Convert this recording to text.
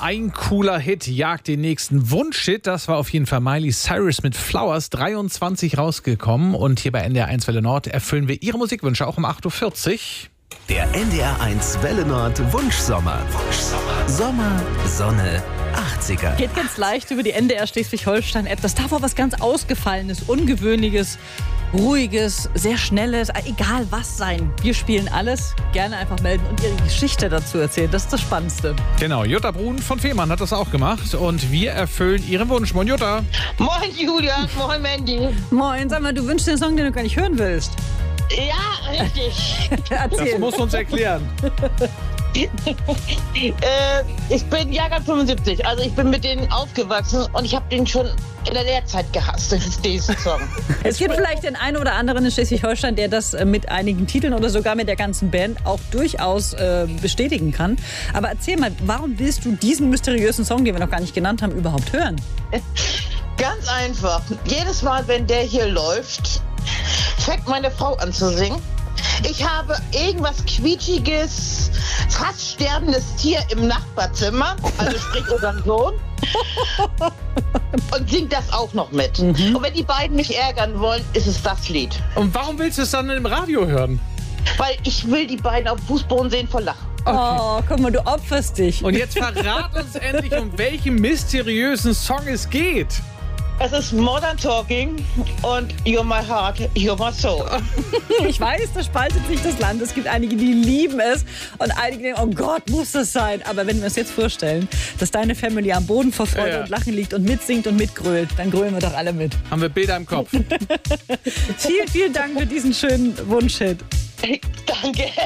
Ein cooler Hit jagt den nächsten Wunschhit. Das war auf jeden Fall Miley Cyrus mit Flowers, 23 rausgekommen. Und hier bei NDR 1 Welle Nord erfüllen wir Ihre Musikwünsche auch um 8.40 Uhr. Der NDR 1 Welle Nord Wunschsommer. Sommer, Sonne, 80er. Geht ganz leicht über die NDR Schleswig-Holstein-App. Das darf auch was ganz Ausgefallenes, Ungewöhnliches, Ruhiges, sehr Schnelles, egal was sein. Wir spielen alles. Gerne einfach melden und Ihre Geschichte dazu erzählen. Das ist das Spannendste. Genau, Jutta Brun von Fehmarn hat das auch gemacht. Und wir erfüllen Ihren Wunsch. Moin Jutta. Moin Julia, moin Mandy. Moin, sag mal, du wünschst den Song, den du gar nicht hören willst. Ja, richtig. Erzähl. Das musst du uns erklären. Ich bin Jahrgang 75, also ich bin mit denen aufgewachsen und ich habe den schon in der Lehrzeit gehasst, diesen Song. Es gibt vielleicht den einen oder anderen in Schleswig-Holstein, der das mit einigen Titeln oder sogar mit der ganzen Band auch durchaus bestätigen kann. Aber erzähl mal, warum willst du diesen mysteriösen Song, den wir noch gar nicht genannt haben, überhaupt hören? Ganz einfach. Jedes Mal, wenn der hier läuft, fängt meine Frau an zu singen. Ich habe irgendwas quietschiges, fast sterbendes Tier im Nachbarzimmer, also sprich unseren Sohn, und singt das auch noch mit. Und wenn die beiden mich ärgern wollen, ist es das Lied. Und warum willst du es dann im Radio hören? Weil ich will die beiden auf Fußboden sehen vor Lachen. Oh, guck mal, du opferst dich. Und jetzt verrat uns endlich, um welchen mysteriösen Song es geht. Es ist Modern Talking und You're My Heart, You're My Soul. Ich weiß, da spaltet sich das Land. Es gibt einige, die lieben es und einige denken, oh Gott, muss das sein. Aber wenn wir uns jetzt vorstellen, dass deine Family am Boden vor Freude und Lachen liegt und mitsingt und mitgrölt, dann grölen wir doch alle mit. Haben wir Bilder im Kopf. Vielen, vielen Dank für diesen schönen Wunschhit. Danke.